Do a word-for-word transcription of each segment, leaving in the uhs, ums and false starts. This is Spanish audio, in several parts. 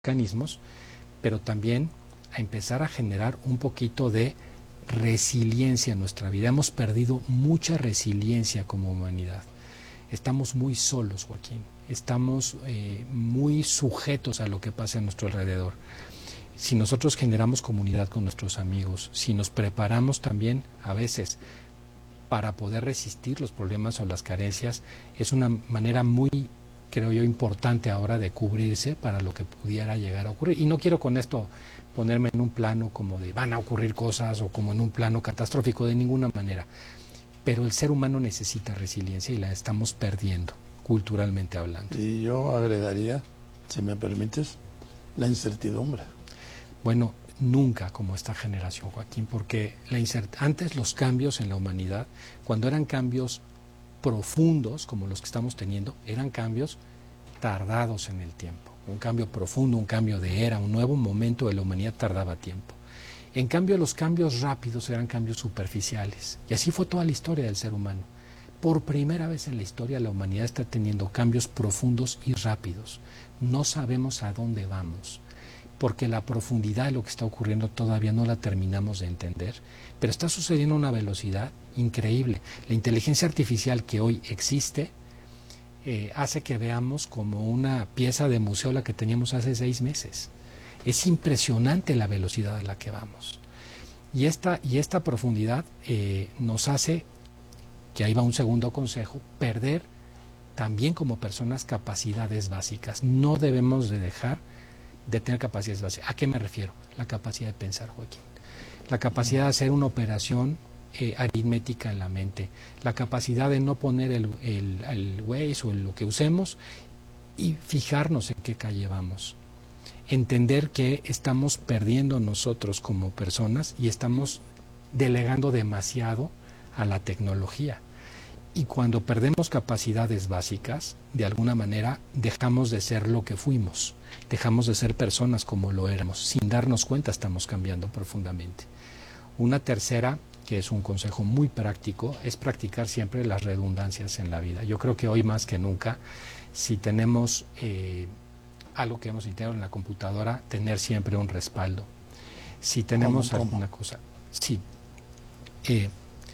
mecanismos, pero también a empezar a generar un poquito de resiliencia en nuestra vida. Hemos perdido mucha resiliencia como humanidad. Estamos muy solos, Joaquín. Estamos eh, muy sujetos a lo que pasa a nuestro alrededor. Si nosotros generamos comunidad con nuestros amigos, si nos preparamos también a veces para poder resistir los problemas o las carencias, es una manera muy, creo yo, importante ahora de cubrirse para lo que pudiera llegar a ocurrir. Y no quiero con esto ponerme en un plano como de van a ocurrir cosas o como en un plano catastrófico, de ninguna manera. Pero el ser humano necesita resiliencia y la estamos perdiendo, culturalmente hablando. Y yo agregaría, si me permites, la incertidumbre. Bueno, nunca como esta generación, Joaquín, porque la incert- antes los cambios en la humanidad, cuando eran cambios profundos como los que estamos teniendo, eran cambios tardados en el tiempo. Un cambio profundo, un cambio de era, un nuevo momento de la humanidad tardaba tiempo. En cambio, los cambios rápidos eran cambios superficiales. Y así fue toda la historia del ser humano. Por primera vez en la historia la humanidad está teniendo cambios profundos y rápidos. No sabemos a dónde vamos, porque la profundidad de lo que está ocurriendo todavía no la terminamos de entender, pero está sucediendo a una velocidad increíble. La inteligencia artificial que hoy existe eh, hace que veamos como una pieza de museo la que teníamos hace seis meses. Es impresionante la velocidad a la que vamos. Y esta, y esta profundidad eh, nos hace, que ahí va un segundo consejo, perder también como personas capacidades básicas. No debemos de dejar de tener capacidades básicas. ¿A qué me refiero? La capacidad de pensar, Joaquín. La capacidad de hacer una operación eh, aritmética en la mente. La capacidad de no poner el, el, el Waze o el, lo que usemos y fijarnos en qué calle vamos. Entender que estamos perdiendo nosotros como personas y estamos delegando demasiado a la tecnología. Y cuando perdemos capacidades básicas, de alguna manera dejamos de ser lo que fuimos, dejamos de ser personas como lo éramos. Sin darnos cuenta estamos cambiando profundamente. Una tercera, que es un consejo muy práctico, es practicar siempre las redundancias en la vida. Yo creo que hoy más que nunca, si tenemos eh, algo que hemos integrado en la computadora, tener siempre un respaldo. Si tenemos ¿Cómo, alguna cómo? cosa, sí. Eh,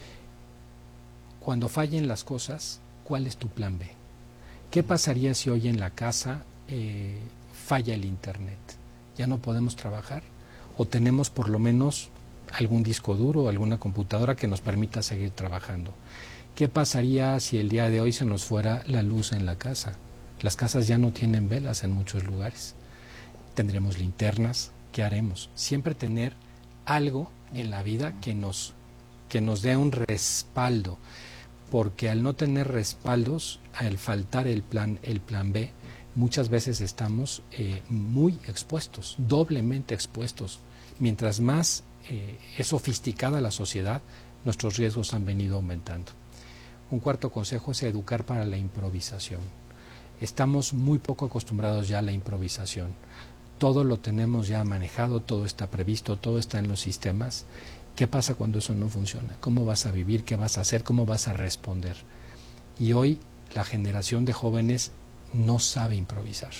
Cuando fallen las cosas, ¿cuál es tu plan B? ¿Qué pasaría si hoy en la casa eh, falla el internet? ¿Ya no podemos trabajar? ¿O tenemos por lo menos algún disco duro o alguna computadora que nos permita seguir trabajando? ¿Qué pasaría si el día de hoy se nos fuera la luz en la casa? Las casas ya no tienen velas en muchos lugares. ¿Tendremos linternas? ¿Qué haremos? Siempre tener algo en la vida que nos, que nos dé un respaldo, porque al no tener respaldos, al faltar el plan, el plan B, muchas veces estamos eh, muy expuestos, doblemente expuestos. Mientras más eh, es sofisticada la sociedad, nuestros riesgos han venido aumentando. Un cuarto consejo es educar para la improvisación. Estamos muy poco acostumbrados ya a la improvisación. Todo lo tenemos ya manejado, todo está previsto, todo está en los sistemas. ¿Qué pasa cuando eso no funciona? ¿Cómo vas a vivir? ¿Qué vas a hacer? ¿Cómo vas a responder? Y hoy la generación de jóvenes no sabe improvisar.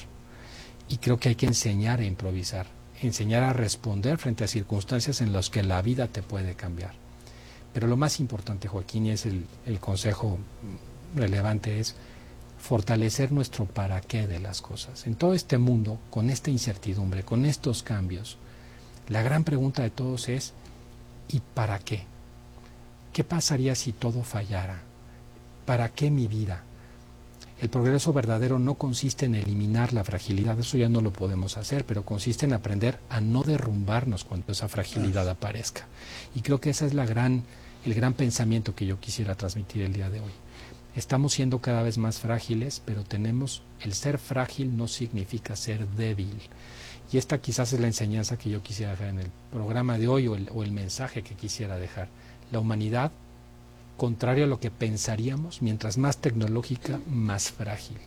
Y creo que hay que enseñar a improvisar, enseñar a responder frente a circunstancias en las que la vida te puede cambiar. Pero lo más importante, Joaquín, y es el, el consejo relevante, es fortalecer nuestro para qué de las cosas. En todo este mundo, con esta incertidumbre, con estos cambios, la gran pregunta de todos es ¿y para qué? ¿Qué pasaría si todo fallara? ¿Para qué mi vida? El progreso verdadero no consiste en eliminar la fragilidad, eso ya no lo podemos hacer, pero consiste en aprender a no derrumbarnos cuando esa fragilidad aparezca. Y creo que ese es la gran, el gran pensamiento que yo quisiera transmitir el día de hoy. Estamos siendo cada vez más frágiles, pero tenemos, el ser frágil no significa ser débil. Y esta quizás es la enseñanza que yo quisiera dejar en el programa de hoy o el, o el mensaje que quisiera dejar. La humanidad, contrario a lo que pensaríamos, mientras más tecnológica, más frágil.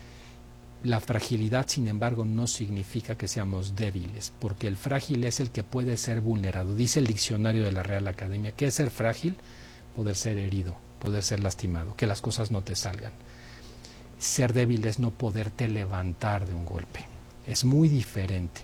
La fragilidad, sin embargo, no significa que seamos débiles, porque el frágil es el que puede ser vulnerado. Dice el diccionario de la Real Academia, ¿qué es ser frágil? Poder ser herido, poder ser lastimado, que las cosas no te salgan. Ser débil es no poderte levantar de un golpe. es muy diferente.